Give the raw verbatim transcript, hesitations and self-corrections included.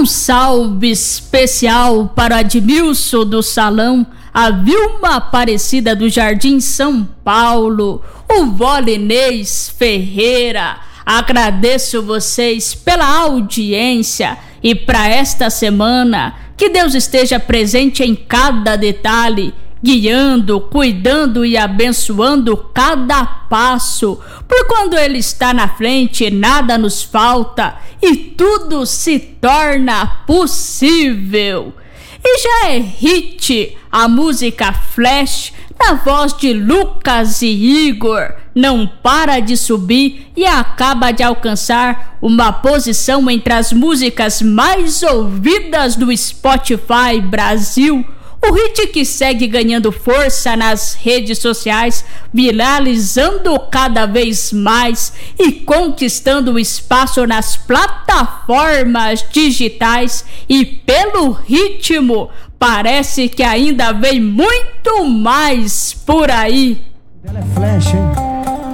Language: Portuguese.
Um salve especial para Admilson do Salão, a Vilma Aparecida do Jardim São Paulo, o Volinês Ferreira. Agradeço vocês pela audiência e para esta semana, que Deus esteja presente em cada detalhe, guiando, cuidando e abençoando cada passo, por quando Ele está na frente, nada nos falta e tudo se torna possível. E já é hit a música Flash, na voz de Lucas e Igor, não para de subir e acaba de alcançar uma posição entre as músicas mais ouvidas do Spotify Brasil. O hit que segue ganhando força nas redes sociais, viralizando cada vez mais e conquistando espaço nas plataformas digitais. E pelo ritmo, parece que ainda vem muito mais por aí. Ela é flash, hein?